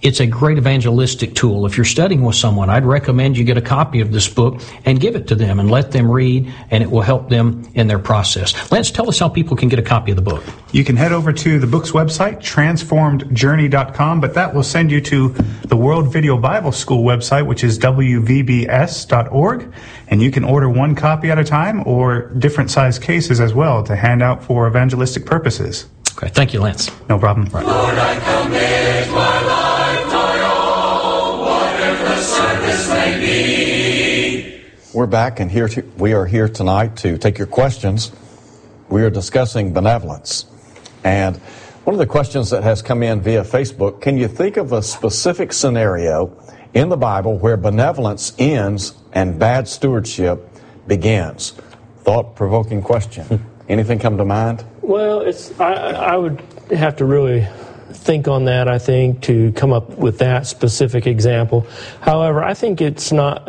It's a great evangelistic tool. If you're studying with someone, I'd recommend you get a copy of this book and give it to them and let them read, and it will help them in their process. Lance, tell us how people can get a copy of the book. You can head over to the book's website, transformedjourney.com, but that will send you to the World Video Bible School website, which is wvbs.org, and you can order one copy at a time or different size cases as well to hand out for evangelistic purposes. Okay, thank you, Lance. No problem. Lord, I commit my life, my all, whatever the service may be. We're back, and we are here tonight to take your questions. We are discussing benevolence. And one of the questions that has come in via Facebook, can you think of a specific scenario in the Bible where benevolence ends and bad stewardship begins? Thought-provoking question. Anything come to mind? Well, I would have to really think on that, I think, to come up with that specific example. However, I think it's not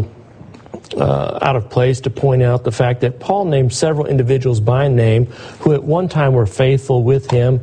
out of place to point out the fact that Paul named several individuals by name who at one time were faithful with him,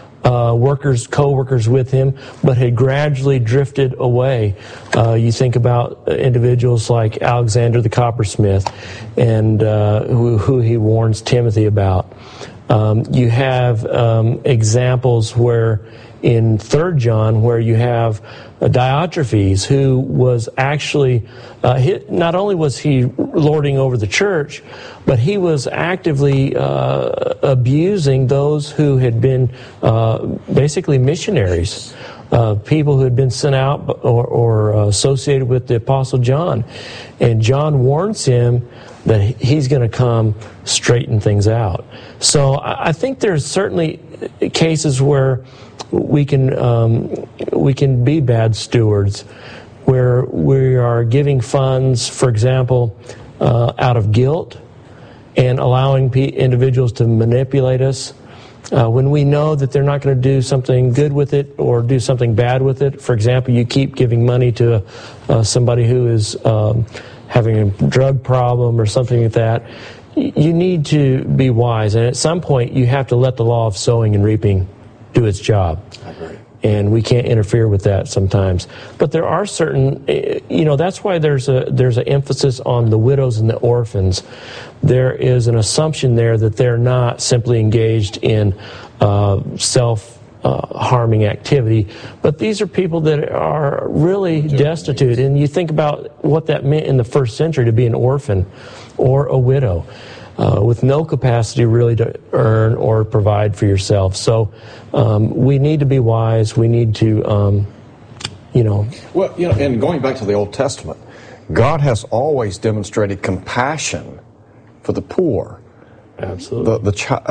co-workers with him, but had gradually drifted away. You think about individuals like Alexander the coppersmith, and who he warns Timothy about. You have examples where in 3 John where you have Diotrephes, who was actually, not only was he lording over the church, but he was actively abusing those who had been basically missionaries, people who had been sent out or associated with the Apostle John. And John warns him that he's going to come straighten things out. So I think there's certainly cases where we can be bad stewards, where we are giving funds, for example, out of guilt and allowing individuals to manipulate us. When we know that they're not going to do something good with it or do something bad with it. For example, you keep giving money to somebody who is having a drug problem or something like that. You need to be wise, and at some point you have to let the law of sowing and reaping do its job. And we can't interfere with that sometimes. But there are certain, that's why there's an emphasis on the widows and the orphans. There is an assumption there that they're not simply engaged in self-harming activity, but these are people that are really destitute. And you think about what that meant in the first century to be an orphan or a widow. With no capacity really to earn or provide for yourself. So we need to be wise. We need to, Well, and going back to the Old Testament, God has always demonstrated compassion for the poor. Absolutely.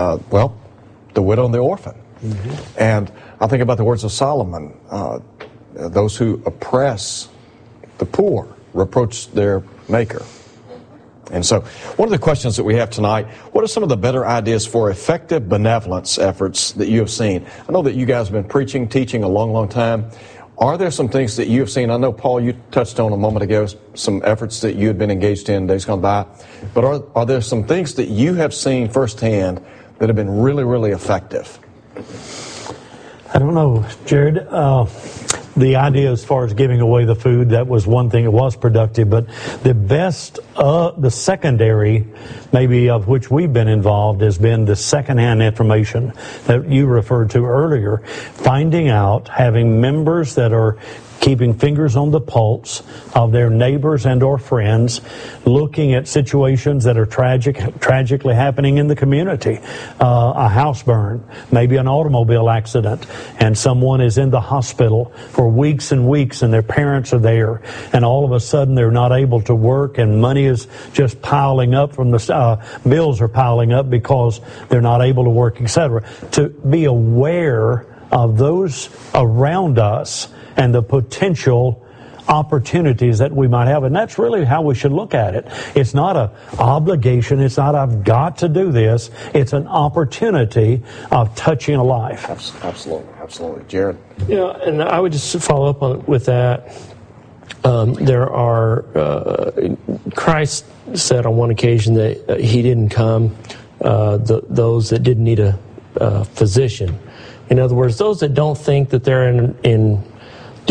The widow and the orphan. Mm-hmm. And I think about the words of Solomon, those who oppress the poor reproach their maker. And so one of the questions that we have tonight, what are some of the better ideas for effective benevolence efforts that you have seen? I know that you guys have been preaching, teaching a long, long time. Are there some things that you have seen? I know, Paul, you touched on a moment ago some efforts that you had been engaged in days gone by. But are there some things that you have seen firsthand that have been really, really effective? I don't know, Jared. The idea as far as giving away the food, that was one thing. It was productive. But the best, the secondary, maybe of which we've been involved, has been the secondhand information that you referred to earlier. Finding out, having members that are keeping fingers on the pulse of their neighbors and or friends, looking at situations that are tragically happening in the community. A house burn, maybe an automobile accident, and someone is in the hospital for weeks and weeks, and their parents are there, and all of a sudden they're not able to work, and money is just piling up from the bills are piling up because they're not able to work, etc. To be aware of those around us and the potential opportunities that we might have. And that's really how we should look at it. It's not an obligation. It's not, I've got to do this. It's an opportunity of touching a life. Absolutely. Jared? Yeah, and I would just follow up with that. Christ said on one occasion that he didn't come, those that didn't need a physician. In other words, those that don't think that they're in